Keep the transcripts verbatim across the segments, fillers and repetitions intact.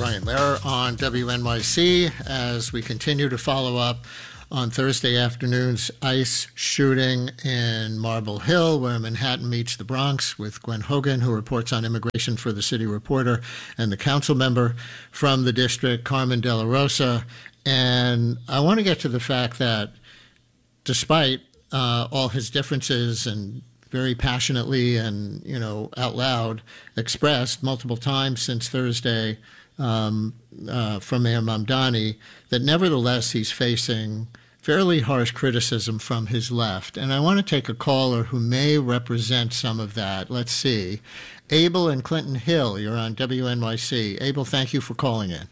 Brian Lehrer on W N Y C as we continue to follow up on Thursday afternoon's ICE shooting in Marble Hill, where Manhattan meets the Bronx, with Gwen Hogan, who reports on immigration for the City Reporter, and the council member from the district, Carmen De La Rosa. And I want to get to the fact that despite uh, all his differences and very passionately and, you know, out loud expressed multiple times since Thursday um, uh, from Mayor Mamdani, that nevertheless he's facing fairly harsh criticism from his left. And I want to take a caller who may represent some of that. Let's see. Abel and Clinton Hill, you're on W N Y C. Abel, thank you for calling in.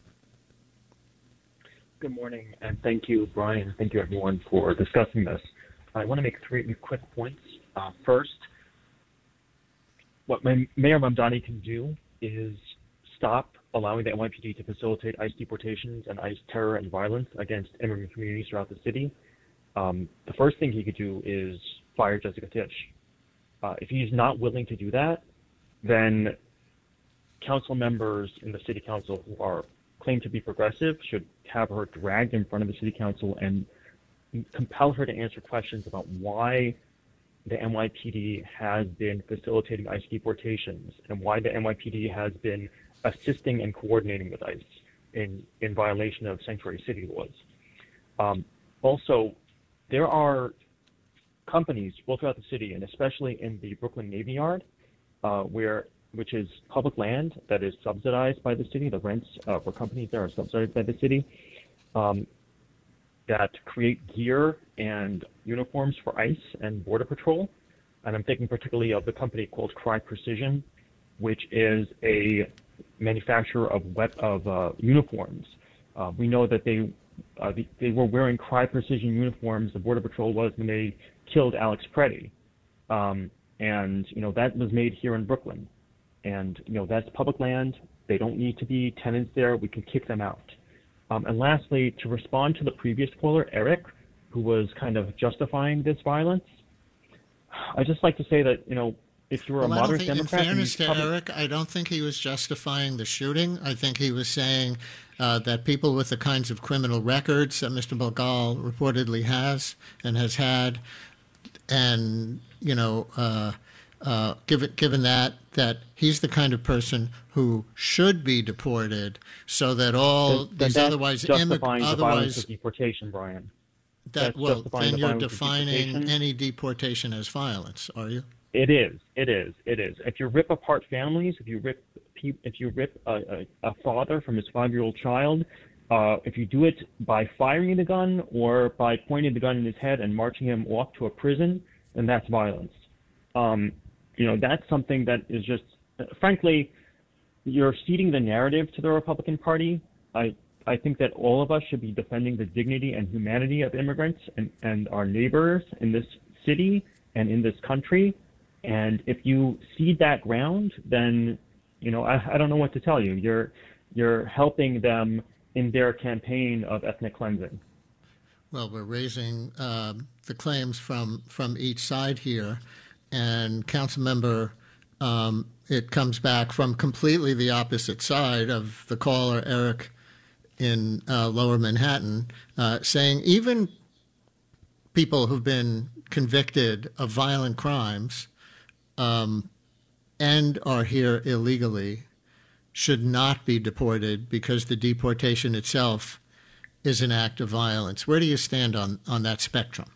Good morning, and thank you, Brian. Thank you, everyone, for discussing this. I want to make three quick points. Uh, first, what Mayor Mamdani can do is stop allowing the N Y P D to facilitate ICE deportations and ICE terror and violence against immigrant communities throughout the city. Um, the first thing he could do is fire Jessica Tisch. Uh, if he's not willing to do that, then council members in the city council who are claim to be progressive should have her dragged in front of the city council and compel her to answer questions about why the N Y P D has been facilitating ICE deportations and why the N Y P D has been assisting and coordinating with ICE in, in violation of sanctuary city laws. Um, also, there are companies all throughout the city, and especially in the Brooklyn Navy Yard, uh, where which is public land that is subsidized by the city. The rents uh, for companies there are subsidized by the city, um, that create gear and uniforms for ICE and Border Patrol. And I'm thinking particularly of the company called Cry Precision, which is a manufacturer of wet, of uh, uniforms. Uh, we know that they uh, they, they were wearing Cry Precision uniforms. The Border Patrol was when they killed Alex Preddy, um, and you know that was made here in Brooklyn. And you know that's public land. They don't need to be tenants there. We can kick them out. Um, and lastly, to respond to the previous caller, Eric, who was kind of justifying this violence, I just like to say that you know. If you're well, a moderate I don't think, Democrat, in fairness to probably... Eric, I don't think he was justifying the shooting. I think he was saying uh, that people with the kinds of criminal records that Mister Balgal reportedly has and has had, and you know, uh, uh, given given that that he's the kind of person who should be deported, so that all then, these then otherwise justifying immig- the violence otherwise of deportation, Brian. That That's well, then the you're deportation. defining any deportation as violence, are you? It is. It is. It is. If you rip apart families, if you rip, if you rip a, a, a father from his five-year-old child, uh, if you do it by firing the gun or by pointing the gun in his head and marching him off to a prison, then that's violence. Um, you know, that's something that is just, uh, frankly, you're ceding the narrative to the Republican Party. I, I think that all of us should be defending the dignity and humanity of immigrants and, and our neighbors in this city and in this country. And if you cede that ground, then, you know, I, I don't know what to tell you. You're you're helping them in their campaign of ethnic cleansing. Well, we're raising uh, the claims from, from each side here. And Councilmember, um, it comes back from completely the opposite side of the caller, Eric, in uh, Lower Manhattan, uh, saying even people who've been convicted of violent crimes Um, and are here illegally should not be deported because the deportation itself is an act of violence. Where do you stand on, on that spectrum?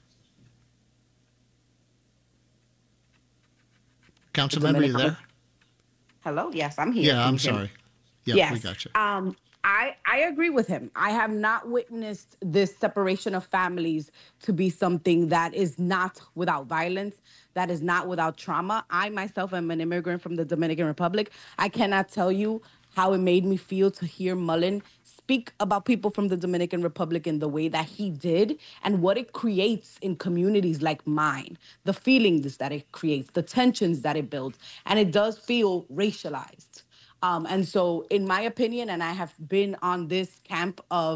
Councilmember, you there? Hello? Yes, I'm here. Yeah, Can I'm sorry. Yeah, yes. we got you. Um, I, I agree with him. I have not witnessed this separation of families to be something that is not without violence, that is not without trauma. I myself am an immigrant from the Dominican Republic. I cannot tell you how it made me feel to hear Mullen speak about people from the Dominican Republic in the way that he did and what it creates in communities like mine, the feelings that it creates, the tensions that it builds, and it does feel racialized. Um, and so in my opinion, and I have been on this camp of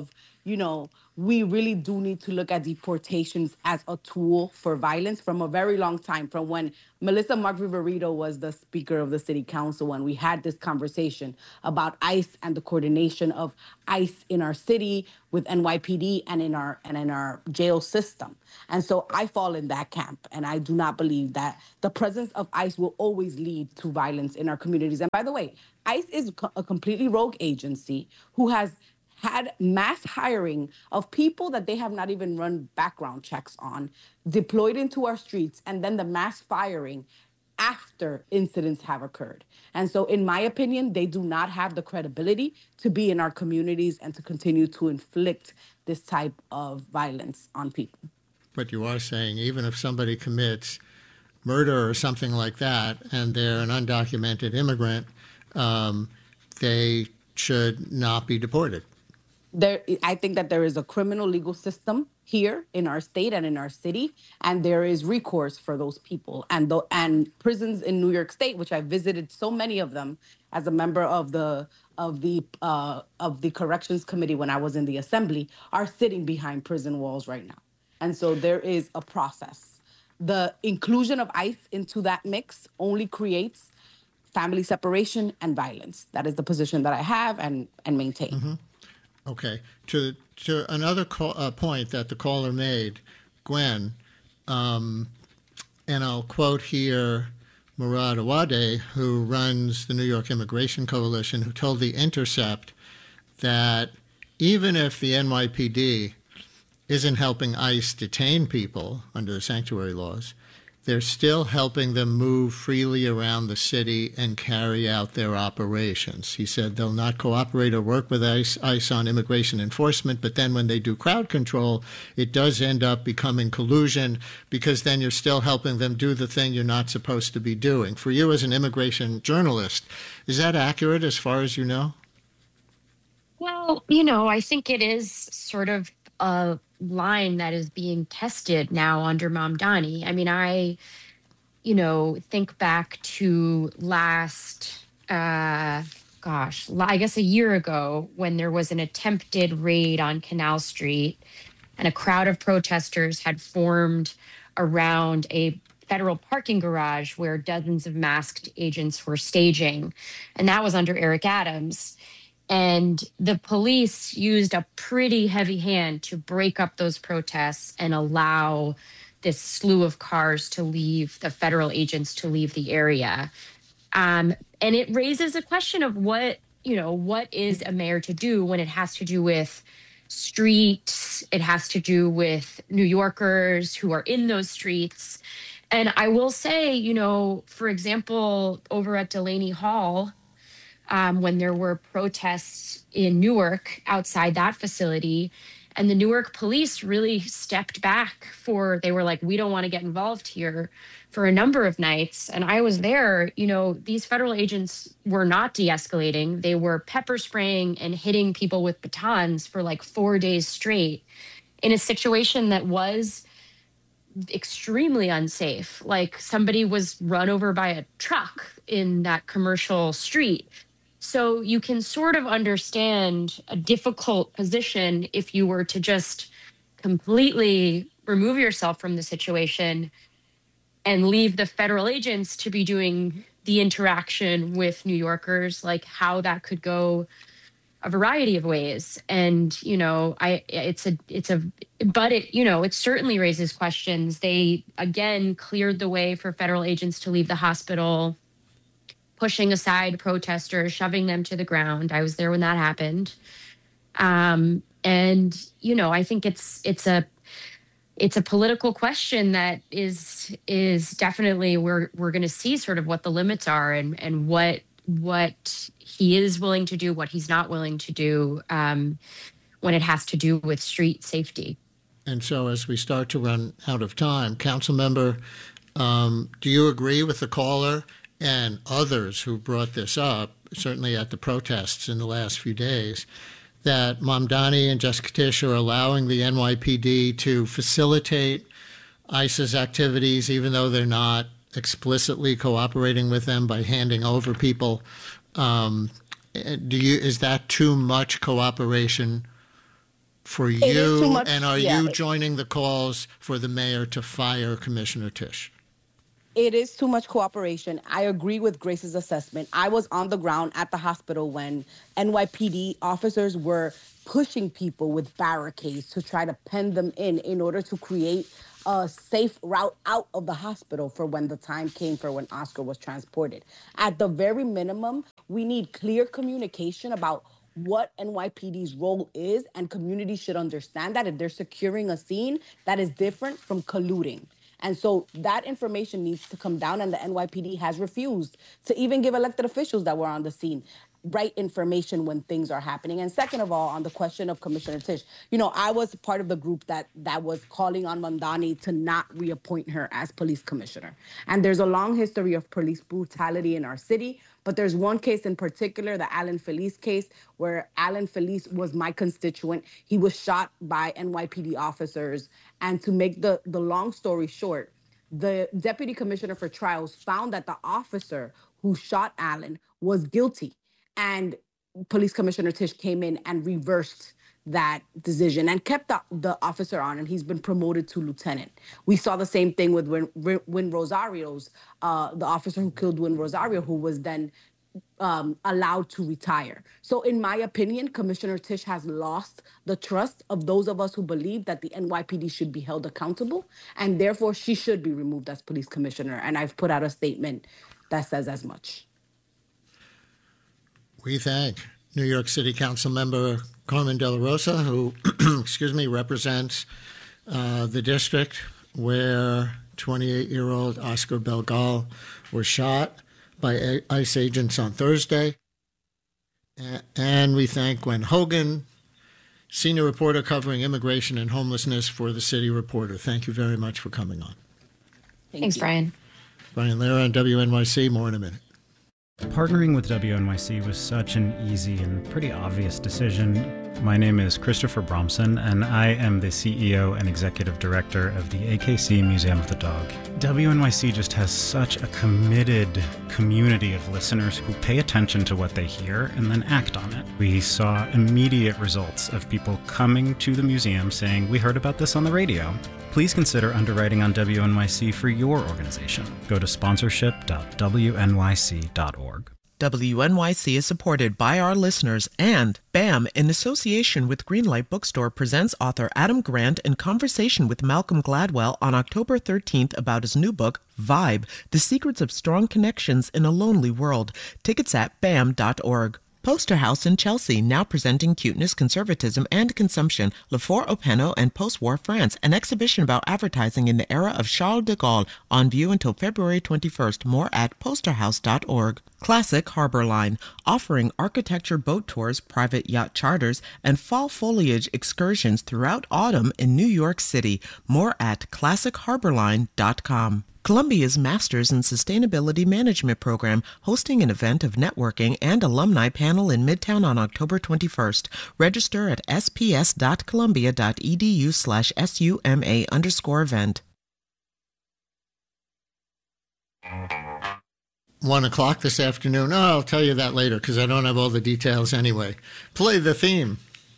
you know, we really do need to look at deportations as a tool for violence from a very long time, from when Melissa Mark Viverito was the Speaker of the City Council, when we had this conversation about ICE and the coordination of ICE in our city with N Y P D and in our and in our jail system. And so I fall in that camp, and I do not believe that the presence of ICE will always lead to violence in our communities. And by the way, ICE is a completely rogue agency who has had mass hiring of people that they have not even run background checks on, deployed into our streets, and then the mass firing after incidents have occurred. And so, in my opinion, they do not have the credibility to be in our communities and to continue to inflict this type of violence on people. But you are saying even if somebody commits murder or something like that, and they're an undocumented immigrant, um, they should not be deported. There, I think that there is a criminal legal system here in our state and in our city, and there is recourse for those people. And the, and prisons in New York State, which I visited so many of them as a member of the of the uh, of the corrections committee when I was in the assembly, are sitting behind prison walls right now. And so there is a process. The inclusion of ICE into that mix only creates family separation and violence. That is the position that I have and and maintain. Mm-hmm. Okay. To to another call, uh, point that the caller made, Gwen, um, and I'll quote here Murad Awade, who runs the New York Immigration Coalition, who told The Intercept that even if the N Y P D isn't helping ICE detain people under the sanctuary laws, they're still helping them move freely around the city and carry out their operations. He said they'll not cooperate or work with ICE, ICE on immigration enforcement, but then when they do crowd control, it does end up becoming collusion, because then you're still helping them do the thing you're not supposed to be doing. For you as an immigration journalist, is that accurate as far as you know? Well, you know, I think it is sort of a line that is being tested now under Mamdani. I mean, I, you know, think back to last, uh, gosh, I guess a year ago when there was an attempted raid on Canal Street, and a crowd of protesters had formed around a federal parking garage where dozens of masked agents were staging. And that was under Eric Adams. And the police used a pretty heavy hand to break up those protests and allow this slew of cars to leave, the federal agents to leave the area. Um, and it raises a question of what, you know, what is a mayor to do when it has to do with streets, it has to do with New Yorkers who are in those streets. And I will say, you know, for example, over at Delaney Hall, Um, when there were protests in Newark outside that facility, and the Newark police really stepped back for, they were like, we don't want to get involved here for a number of nights. And I was there, you know, these federal agents were not de-escalating. They were pepper spraying and hitting people with batons for like four days straight in a situation that was extremely unsafe. Like somebody was run over by a truck in that commercial street. So you can sort of understand a difficult position if you were to just completely remove yourself from the situation and leave the federal agents to be doing the interaction with New Yorkers, like how that could go a variety of ways. And, you know, I, it's a, it's a, but it, you know, it certainly raises questions. They, again, cleared the way for federal agents to leave the hospital, pushing aside protesters, shoving them to the ground. I was there when that happened. Um, and, you know, I think it's it's a it's a political question that is is definitely we're we're going to see sort of what the limits are and and what what he is willing to do, what he's not willing to do um, when it has to do with street safety. And so as we start to run out of time, council member, um, do you agree with the caller and others who brought this up, certainly at the protests in the last few days, that Mamdani and Jessica Tisch are allowing the N Y P D to facilitate ICE's activities, even though they're not explicitly cooperating with them by handing over people? Um, do you is that too much cooperation for It is too you, much- and are yeah, you it- joining the calls for the mayor to fire Commissioner Tisch? It is too much cooperation. I agree with Grace's assessment. I was on the ground at the hospital when N Y P D officers were pushing people with barricades to try to pen them in in order to create a safe route out of the hospital for when the time came for when Oscar was transported. At the very minimum, we need clear communication about what N Y P D's role is, and communities should understand that if they're securing a scene, that is different from colluding. And so that information needs to come down, and the N Y P D has refused to even give elected officials that were on the scene right information when things are happening. And second of all, on the question of Commissioner Tisch, you know, I was part of the group that that was calling on Mamdani to not reappoint her as police commissioner. And there's a long history of police brutality in our city, but there's one case in particular, the Alan Felice case, where Alan Felice was my constituent. He was shot by N Y P D officers. And to make the, the long story short, the deputy commissioner for trials found that the officer who shot Alan was guilty. And police commissioner Tisch came in and reversed that decision and kept the, the officer on, and he's been promoted to lieutenant. We saw the same thing with Win, Win Rosario's, uh, the officer who killed Win Rosario, who was then um, allowed to retire. So in my opinion, Commissioner Tisch has lost the trust of those of us who believe that the N Y P D should be held accountable, and therefore she should be removed as police commissioner. And I've put out a statement that says as much. We thank New York City Council member Carmen De La Rosa, who, excuse me, represents uh, the district where twenty-eight-year-old Oscar Belgal was shot by ICE agents on Thursday. And we thank Gwen Hogan, senior reporter covering immigration and homelessness for the City Reporter. Thank you very much for coming on. Thank Thanks, you. Brian. Brian Lehrer on W N Y C. More in a minute. Partnering with W N Y C was such an easy and pretty obvious decision. My name is Christopher Bromson, and I am the C E O and Executive Director of the A K C Museum of the Dog. W N Y C just has such a committed community of listeners who pay attention to what they hear and then act on it. We saw immediate results of people coming to the museum saying, "We heard about this on the radio." Please consider underwriting on W N Y C for your organization. Go to sponsorship dot w n y c dot org. W N Y C is supported by our listeners, and B A M, in association with Greenlight Bookstore, presents author Adam Grant in conversation with Malcolm Gladwell on October thirteenth about his new book, Vibe, The Secrets of Strong Connections in a Lonely World. Tickets at b a m dot org. Poster House in Chelsea, now presenting cuteness, conservatism, and consumption. Lefort Openo and Post-War France, an exhibition about advertising in the era of Charles de Gaulle, on view until February twenty-first. More at poster house dot org. Classic Harbor Line, offering architecture boat tours, private yacht charters, and fall foliage excursions throughout autumn in New York City. More at classic harbor line dot com. Columbia's Masters in Sustainability Management program, hosting an event of networking and alumni panel in Midtown on October twenty-first. Register at s p s dot columbia dot e d u slash s u m a underscore event. One o'clock this afternoon. Oh, I'll tell you that later because I don't have all the details anyway. Play the theme.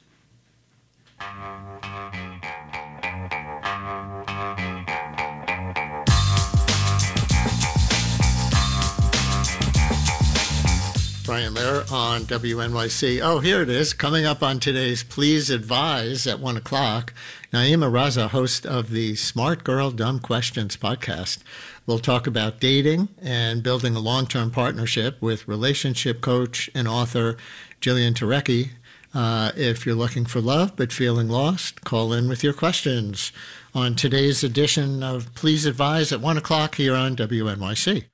Brian Lehrer on W N Y C. Oh, here it is. Coming up on today's Please Advise at one o'clock, Naima Raza, host of the Smart Girl Dumb Questions podcast. We'll talk about dating and building a long-term partnership with relationship coach and author Jillian Turecki. Uh, if you're looking for love but feeling lost, call in with your questions on today's edition of Please Advise at one o'clock here on W N Y C.